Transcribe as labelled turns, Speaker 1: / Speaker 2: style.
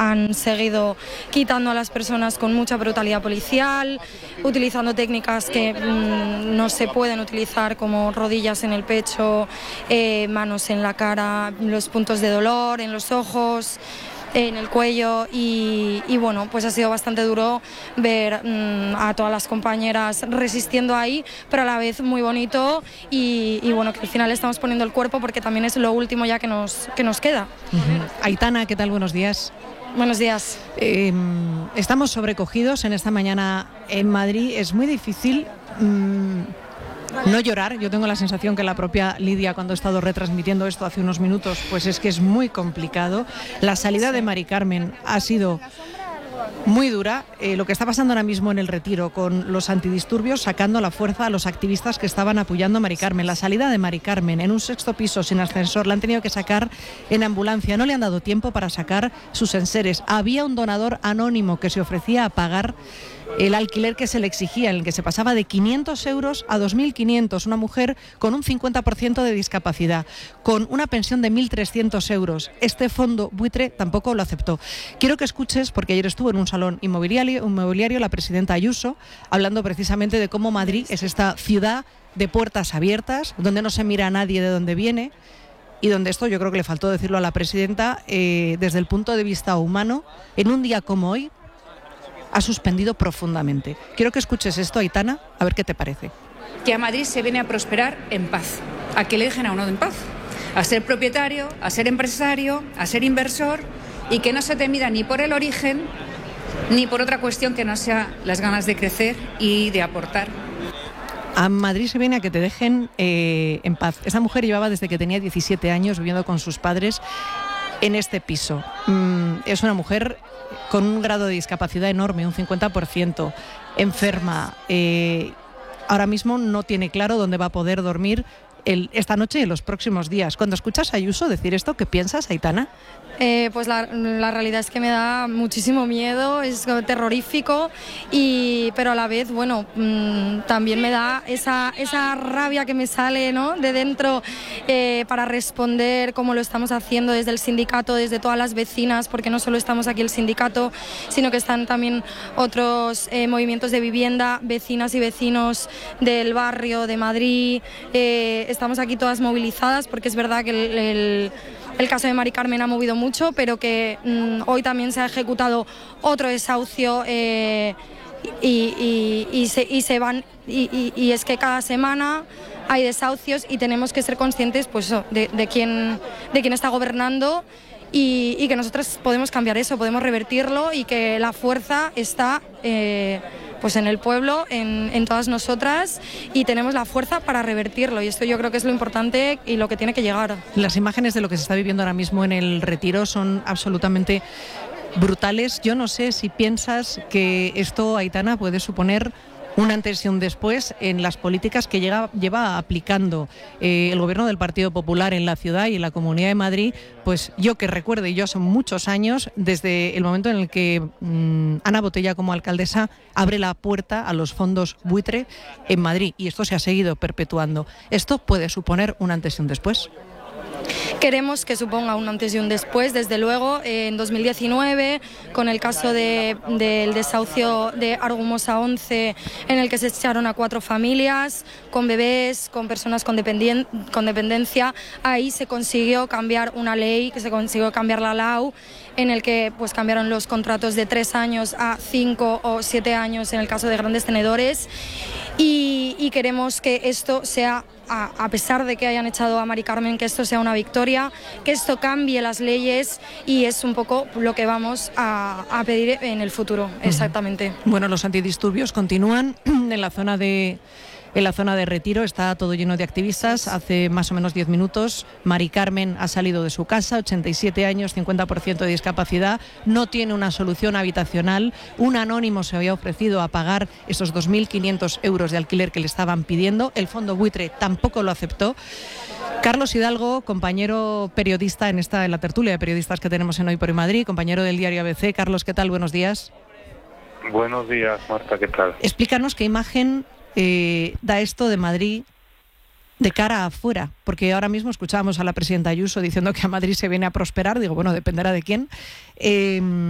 Speaker 1: han seguido quitando a las personas con mucha brutalidad policial, utilizando técnicas que no se pueden utilizar, como rodillas en el pecho, manos en la cara, los puntos de dolor en los ojos, en el cuello, y bueno, pues ha sido bastante duro ver a todas las compañeras resistiendo ahí, pero a la vez muy bonito, y bueno, que al final estamos poniendo el cuerpo porque también es lo último ya que nos queda.
Speaker 2: Aitana, ¿qué tal? Buenos días.
Speaker 1: Buenos días.
Speaker 2: Estamos sobrecogidos en esta mañana en Madrid. Es muy difícil no llorar. Yo tengo la sensación que la propia Lidia, cuando he estado retransmitiendo esto hace unos minutos, pues es que es muy complicado. La salida de Mari Carmen ha sido muy dura. Lo que está pasando ahora mismo en el Retiro con los antidisturbios, sacando la fuerza a los activistas que estaban apoyando a Mari Carmen. La salida de Mari Carmen en un 6º piso sin ascensor, la han tenido que sacar en ambulancia. No le han dado tiempo para sacar sus enseres. Había un donador anónimo que se ofrecía a pagar el alquiler que se le exigía, en el que se pasaba de 500 euros a 2.500, una mujer con un 50% de discapacidad, con una pensión de 1.300 euros. Este fondo buitre tampoco lo aceptó. Quiero que escuches, porque ayer estuvo en un salón inmobiliario la presidenta Ayuso, hablando precisamente de cómo Madrid es esta ciudad de puertas abiertas, donde no se mira a nadie de dónde viene, y donde esto yo creo que le faltó decirlo a la presidenta, desde el punto de vista humano, en un día como hoy, ha suspendido profundamente. Quiero que escuches esto, Aitana, a ver qué te parece.
Speaker 3: Que a Madrid se viene a prosperar en paz, a que le dejen a uno en paz, a ser propietario, a ser empresario, a ser inversor, y que no se te mida ni por el origen ni por otra cuestión que no sea las ganas de crecer y de aportar.
Speaker 2: A Madrid se viene a que te dejen en paz. Esta mujer llevaba desde que tenía 17 años viviendo con sus padres en este piso. Es una mujer con un grado de discapacidad enorme, un 50%, enferma. Ahora mismo no tiene claro dónde va a poder dormir esta noche y en los próximos días. Cuando escuchas a Ayuso decir esto, ¿qué piensas, Aitana?
Speaker 1: Pues la realidad es que me da muchísimo miedo, es terrorífico, pero a la vez, bueno, también me da esa rabia que me sale, ¿no?, de dentro, para responder como lo estamos haciendo desde el sindicato, desde todas las vecinas, porque no solo estamos aquí el sindicato, sino que están también otros movimientos de vivienda, vecinas y vecinos del barrio de Madrid. Estamos aquí todas movilizadas, porque es verdad que el caso de Mari Carmen ha movido mucho, pero que hoy también se ha ejecutado otro desahucio, y es que cada semana hay desahucios y tenemos que ser conscientes, pues, de quién está gobernando, y que nosotros podemos cambiar eso, podemos revertirlo, y que la fuerza está pues en el pueblo, en todas nosotras, y tenemos la fuerza para revertirlo, y esto yo creo que es lo importante y lo que tiene que llegar.
Speaker 2: Las imágenes de lo que se está viviendo ahora mismo en el Retiro son absolutamente brutales. Yo no sé si piensas que esto, Aitana, puede suponer un antes y un después en las políticas que lleva aplicando el gobierno del Partido Popular en la ciudad y en la Comunidad de Madrid. Pues yo que recuerde, yo son muchos años, desde el momento en el que Ana Botella, como alcaldesa, abre la puerta a los fondos buitre en Madrid, y esto se ha seguido perpetuando. ¿Esto puede suponer un antes y un después?
Speaker 1: Queremos que suponga un antes y un después, desde luego. En 2019, con el caso del desahucio de Argumosa 11, en el que se echaron a 4 familias, con bebés, con personas con dependencia, ahí se consiguió cambiar una ley, que se consiguió cambiar la LAU, en el que pues cambiaron los contratos de 3 años a 5 o 7 años en el caso de grandes tenedores, y queremos que esto sea, a pesar de que hayan echado a Mari Carmen, que esto sea una victoria, que esto cambie las leyes, y es un poco lo que vamos a pedir en el futuro, exactamente.
Speaker 2: Bueno, los antidisturbios continúan en la zona de Retiro, está todo lleno de activistas. Hace más o menos 10 minutos Mari Carmen ha salido de su casa, 87 años, 50% de discapacidad, no tiene una solución habitacional. Un anónimo se había ofrecido a pagar esos 2.500 euros de alquiler que le estaban pidiendo. El fondo buitre tampoco lo aceptó. Carlos Hidalgo, compañero periodista en la tertulia de periodistas que tenemos en Hoy por Madrid, compañero del diario ABC. Carlos, ¿qué tal? Buenos días.
Speaker 4: Buenos días, Marta, ¿qué tal?
Speaker 2: Explícanos qué imagen da esto de Madrid de cara afuera, porque ahora mismo escuchábamos a la presidenta Ayuso diciendo que a Madrid se viene a prosperar. Digo, bueno, dependerá de quién.